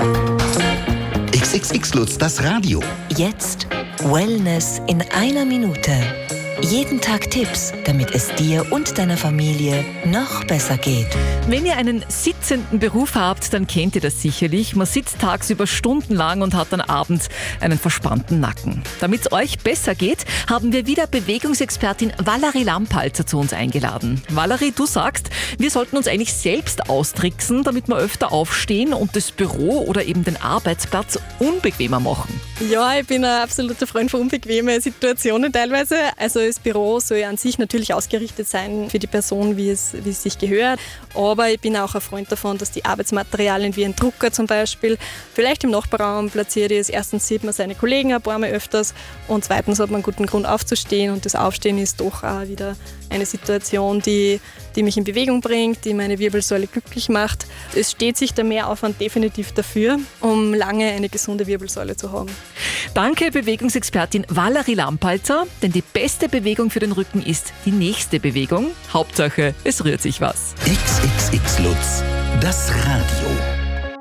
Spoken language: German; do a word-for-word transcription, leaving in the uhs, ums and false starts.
X X X Lutz, das Radio. Jetzt Wellness in einer Minute. Jeden Tag Tipps, damit es dir und deiner Familie noch besser geht. Wenn ihr einen sitzenden Beruf habt, dann kennt ihr das sicherlich. Man sitzt tagsüber stundenlang und hat dann abends einen verspannten Nacken. Damit es euch besser geht, haben wir wieder Bewegungsexpertin Valerie Lampalzer zu uns eingeladen. Valerie, du sagst, wir sollten uns eigentlich selbst austricksen, damit wir öfter aufstehen und das Büro oder eben den Arbeitsplatz unbequemer machen. Ja, ich bin ein absoluter Freund von unbequemen Situationen teilweise. Also das Büro soll an sich natürlich ausgerichtet sein für die Person, wie es, wie es sich gehört. Aber ich bin auch ein Freund davon, dass die Arbeitsmaterialien wie ein Drucker zum Beispiel vielleicht im Nachbarraum platziert ist. Erstens sieht man seine Kollegen ein paar Mal öfters und zweitens hat man einen guten Grund aufzustehen. Und das Aufstehen ist doch auch wieder eine Situation, die, die mich in Bewegung bringt, die meine Wirbelsäule glücklich macht. Es steht sich der Mehraufwand definitiv dafür, um lange eine gesunde Wirbelsäule zu haben. Danke, Bewegungsexpertin Valerie Lampalzer, denn die beste Bewegung für den Rücken ist die nächste Bewegung. Hauptsache, es rührt sich was. X X X Lutz, das Radio.